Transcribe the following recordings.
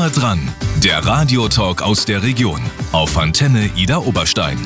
Nahe dran, der Radiotalk aus der Region auf Antenne Ida Oberstein.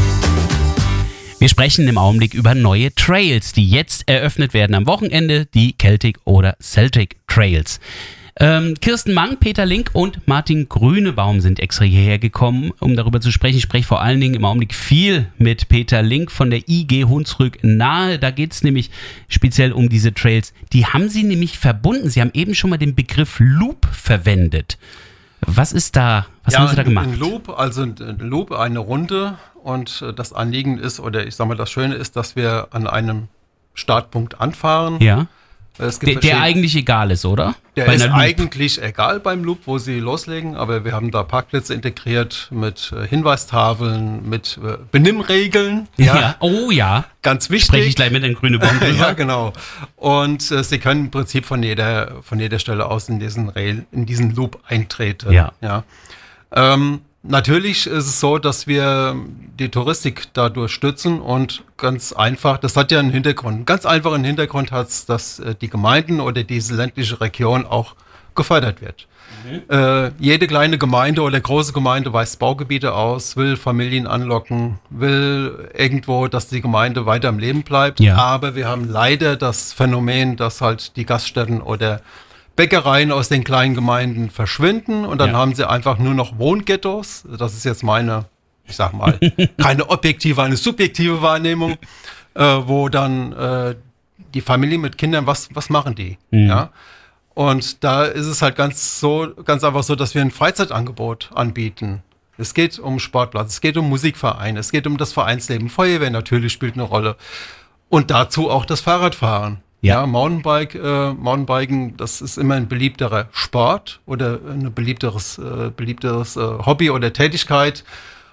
Wir sprechen im Augenblick über neue Trails, die jetzt eröffnet werden am Wochenende, die Celtic oder Celtic Trails. Kirsten Mang, Peter Link und Martin Grünebaum sind extra hierher gekommen, um darüber zu sprechen. Ich spreche vor allen Dingen im Augenblick viel mit Peter Link von der IG Hunsrück nahe. Da geht es nämlich speziell um diese Trails. Die haben Sie nämlich verbunden. Sie haben eben schon mal den Begriff Loop verwendet. Was ist da? Was haben Sie da gemacht? Ein Loop, eine Runde. Und das Anliegen ist, oder ich sage mal, das Schöne ist, dass wir an einem Startpunkt anfahren. Ja. Der eigentlich egal ist, oder? Der ist eigentlich egal beim Loop, wo Sie loslegen, aber wir haben da Parkplätze integriert mit Hinweistafeln, mit Benimmregeln. Ja. Oh ja. Ganz wichtig. Spreche ich gleich mit dem Grünebaum drüber. Ja, genau. Und Sie können im Prinzip von jeder Stelle aus in diesen Loop eintreten. Ja. Natürlich ist es so, dass wir die Touristik dadurch stützen und ganz einfach, das hat ja einen Hintergrund. Einen ganz einfachen Hintergrund hat es, dass die Gemeinden oder diese ländliche Region auch gefördert wird. Jede kleine Gemeinde oder große Gemeinde weist Baugebiete aus, will Familien anlocken, will irgendwo, dass die Gemeinde weiter am Leben bleibt. Ja. Aber wir haben leider das Phänomen, dass halt die Gaststätten oder Bäckereien aus den kleinen Gemeinden verschwinden und dann haben sie einfach nur noch Wohnghettos. Das ist jetzt meine, ich sag mal, keine objektive, eine subjektive Wahrnehmung, wo dann die Familie mit Kindern, was machen die? Ja? Und da ist es halt ganz einfach so, dass wir ein Freizeitangebot anbieten. Es geht um Sportplatz, es geht um Musikverein, es geht um das Vereinsleben, Feuerwehr natürlich spielt eine Rolle und dazu auch das Fahrradfahren. Ja, Mountainbiken, das ist immer ein beliebterer Sport oder ein beliebteres Hobby oder Tätigkeit.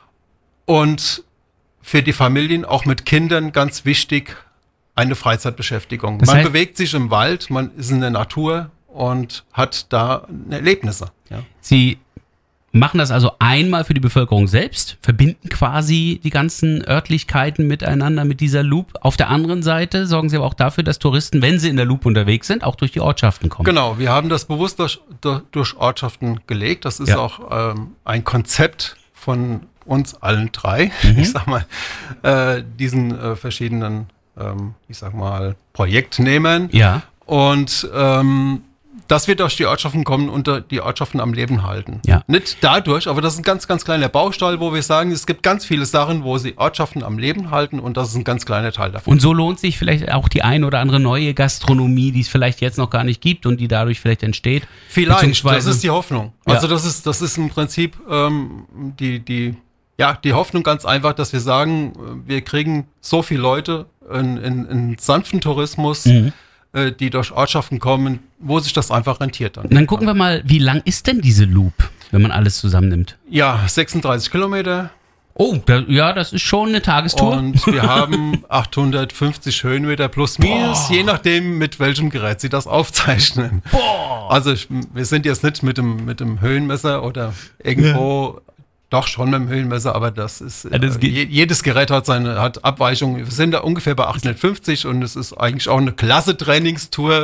Und für die Familien, auch mit Kindern, ganz wichtig, eine Freizeitbeschäftigung. Man bewegt sich im Wald, man ist in der Natur und hat da Erlebnisse. Ja. Sie machen das also einmal für die Bevölkerung selbst, verbinden quasi die ganzen Örtlichkeiten miteinander mit dieser Loop. Auf der anderen Seite sorgen Sie aber auch dafür, dass Touristen, wenn sie in der Loop unterwegs sind, auch durch die Ortschaften kommen. Genau, wir haben das bewusst durch Ortschaften gelegt. Das ist auch ein Konzept von uns allen drei. Ich sag mal, diesen verschiedenen, Projektnehmern. Ja. Und dass wir durch die Ortschaften kommen und die Ortschaften am Leben halten. Ja. Nicht dadurch, aber das ist ein ganz, ganz kleiner Baustein, wo wir sagen, es gibt ganz viele Sachen, wo sie Ortschaften am Leben halten und das ist ein ganz kleiner Teil davon. Und so lohnt sich vielleicht auch die ein oder andere neue Gastronomie, die es vielleicht jetzt noch gar nicht gibt und die dadurch vielleicht entsteht. Vielleicht, das ist die Hoffnung. Also das ist im Prinzip die Hoffnung ganz einfach, dass wir sagen, wir kriegen so viele Leute in sanften Tourismus, die durch Ortschaften kommen, wo sich das einfach rentiert dann. Und dann gucken wir mal, wie lang ist denn diese Loop, wenn man alles zusammennimmt? Ja, 36 Kilometer. Oh, das ist schon eine Tagestour. Und wir haben 850 Höhenmeter plus minus, je nachdem, mit welchem Gerät Sie das aufzeichnen. Also wir sind jetzt nicht mit dem Höhenmesser oder irgendwo... Doch, schon mit dem Höhenmesser, aber das ist, jedes Gerät hat Abweichungen. Wir sind da ungefähr bei 850 und es ist eigentlich auch eine klasse Trainingstour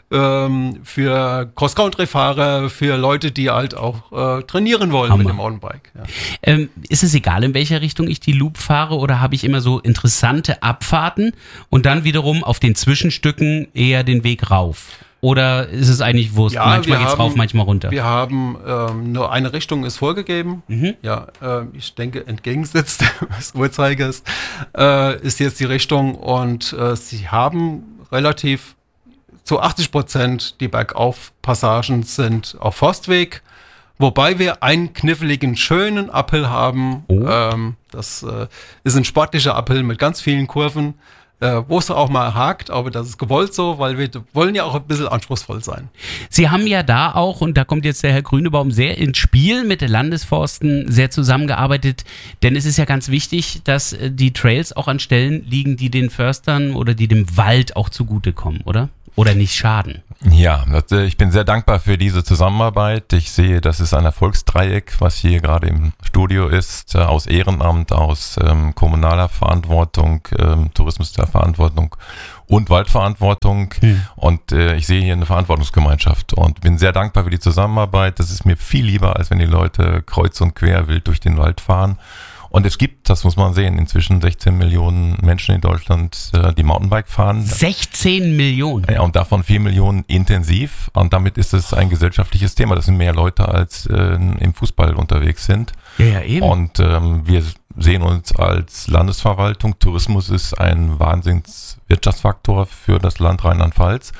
für Cross-Country-Fahrer, für Leute, die halt auch trainieren wollen mit dem Mountainbike. Ja. Ist es egal, in welcher Richtung ich die Loop fahre oder habe ich immer so interessante Abfahrten und dann wiederum auf den Zwischenstücken eher den Weg rauf? Oder ist es eigentlich Wurst? Ja, manchmal geht's rauf, manchmal runter. Wir haben nur eine Richtung ist vorgegeben. Ja, ich denke entgegengesetzt des Uhrzeigers ist jetzt die Richtung und sie haben relativ zu 80% die Bergaufpassagen sind auf Forstweg, wobei wir einen kniffligen, schönen Uphill haben. Das ist ein sportlicher Uphill mit ganz vielen Kurven. Wo es auch mal hakt, aber das ist gewollt so, weil wir wollen ja auch ein bisschen anspruchsvoll sein. Sie haben ja da auch, und da kommt jetzt der Herr Grünebaum sehr ins Spiel, mit den Landesforsten sehr zusammengearbeitet, denn es ist ja ganz wichtig, dass die Trails auch an Stellen liegen, die den Förstern oder die dem Wald auch zugutekommen, oder? Oder nicht schaden. Ja, ich bin sehr dankbar für diese Zusammenarbeit. Ich sehe, das ist ein Erfolgsdreieck, was hier gerade im Studio ist, aus Ehrenamt, aus kommunaler Verantwortung, Tourismus der Verantwortung und Waldverantwortung. Und ich sehe hier eine Verantwortungsgemeinschaft und bin sehr dankbar für die Zusammenarbeit. Das ist mir viel lieber, als wenn die Leute kreuz und quer wild durch den Wald fahren. Und es gibt, das muss man sehen, inzwischen 16 Millionen Menschen in Deutschland, die Mountainbike fahren. 16 Millionen? Ja, und davon 4 Millionen intensiv. Und damit ist es ein gesellschaftliches Thema. Das sind mehr Leute, als im Fußball unterwegs sind. Ja, eben. Und wir sehen uns als Landesverwaltung. Tourismus ist ein Wahnsinnswirtschaftsfaktor für das Land Rheinland-Pfalz.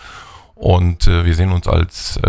Und wir sehen uns als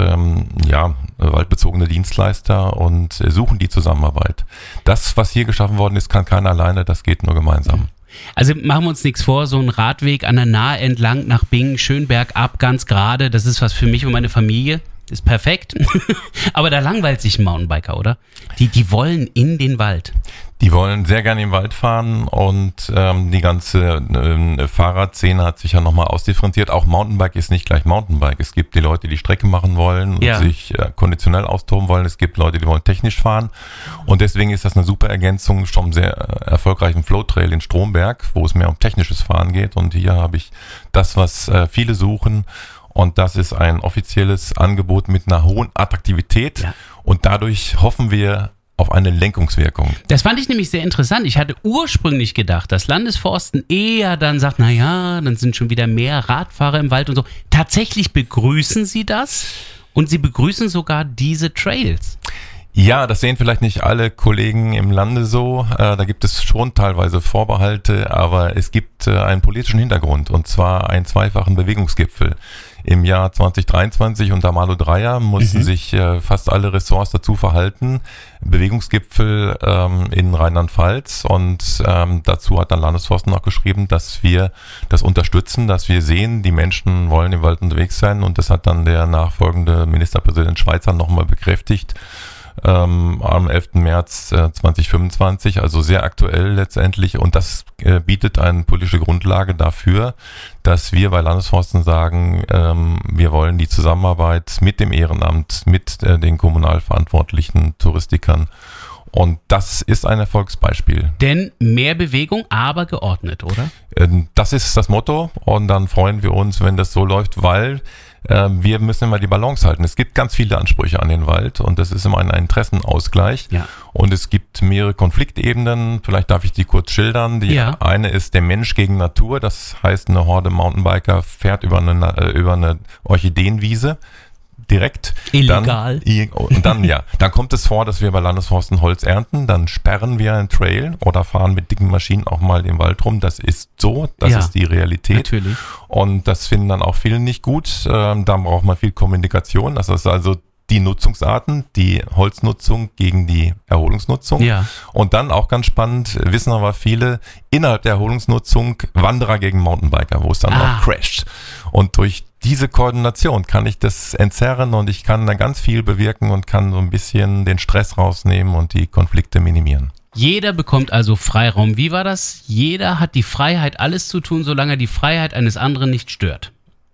waldbezogene Dienstleister und suchen die Zusammenarbeit. Das, was hier geschaffen worden ist, kann keiner alleine, das geht nur gemeinsam. Also machen wir uns nichts vor, so ein Radweg an der Nahe entlang nach Bingen, schön bergab, ganz gerade, das ist was für mich und meine Familie, ist perfekt. Aber da langweilt sich ein Mountainbiker, oder? Die wollen in den Wald. Die wollen sehr gerne im Wald fahren und die ganze Fahrradszene hat sich ja nochmal ausdifferenziert. Auch Mountainbike ist nicht gleich Mountainbike. Es gibt die Leute, die Strecke machen wollen und sich konditionell austoben wollen. Es gibt Leute, die wollen technisch fahren. Und deswegen ist das eine super Ergänzung zum sehr erfolgreichen Flow-Trail in Stromberg, wo es mehr um technisches Fahren geht. Und hier habe ich das, was viele suchen. Und das ist ein offizielles Angebot mit einer hohen Attraktivität. Ja. Und dadurch hoffen wir auf eine Lenkungswirkung. Das fand ich nämlich sehr interessant. Ich hatte ursprünglich gedacht, dass Landesforsten eher dann sagt, naja, dann sind schon wieder mehr Radfahrer im Wald und so. Tatsächlich begrüßen sie das und sie begrüßen sogar diese Trails. Ja, das sehen vielleicht nicht alle Kollegen im Lande so. Da gibt es schon teilweise Vorbehalte, aber es gibt einen politischen Hintergrund und zwar einen zweifachen Bewegungsgipfel. Im Jahr 2023 unter Malu Dreyer mussten sich fast alle Ressorts dazu verhalten. Bewegungsgipfel in Rheinland-Pfalz und dazu hat dann Landesforsten auch geschrieben, dass wir das unterstützen, dass wir sehen, die Menschen wollen im Wald unterwegs sein und das hat dann der nachfolgende Ministerpräsident Schweizer nochmal bekräftigt. Am 11. März 2025, also sehr aktuell letztendlich und das bietet eine politische Grundlage dafür, dass wir bei Landesforsten sagen, wir wollen die Zusammenarbeit mit dem Ehrenamt, mit den kommunal verantwortlichen Touristikern und das ist ein Erfolgsbeispiel. Denn mehr Bewegung, aber geordnet, oder? Das ist das Motto und dann freuen wir uns, wenn das so läuft, weil wir müssen immer die Balance halten. Es gibt ganz viele Ansprüche an den Wald und das ist immer ein Interessenausgleich. Ja. Und es gibt mehrere Konfliktebenen. Vielleicht darf ich die kurz schildern. Die eine ist der Mensch gegen Natur. Das heißt, eine Horde Mountainbiker fährt über eine Orchideenwiese. Direkt. Illegal. Dann kommt es vor, dass wir bei Landesforsten Holz ernten, dann sperren wir einen Trail oder fahren mit dicken Maschinen auch mal im Wald rum. Das ist so, das ist die Realität. Natürlich. Und das finden dann auch viele nicht gut. Da braucht man viel Kommunikation. Das ist also die Nutzungsarten, die Holznutzung gegen die Erholungsnutzung. Ja. Und dann auch ganz spannend, wissen aber viele, innerhalb der Erholungsnutzung Wanderer gegen Mountainbiker, wo es dann auch crasht. Und durch diese Koordination kann ich das entzerren und ich kann da ganz viel bewirken und kann so ein bisschen den Stress rausnehmen und die Konflikte minimieren. Jeder bekommt also Freiraum. Wie war das? Jeder hat die Freiheit, alles zu tun, solange die Freiheit eines anderen nicht stört.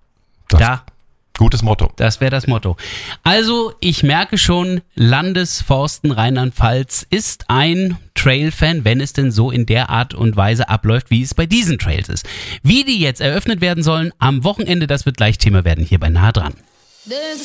Gutes Motto. Das wäre das Motto. Also, ich merke schon, Landesforsten Rheinland-Pfalz ist ein Trail-Fan, wenn es denn so in der Art und Weise abläuft, wie es bei diesen Trails ist. Wie die jetzt eröffnet werden sollen am Wochenende, das wird gleich Thema werden hier bei Nah dran.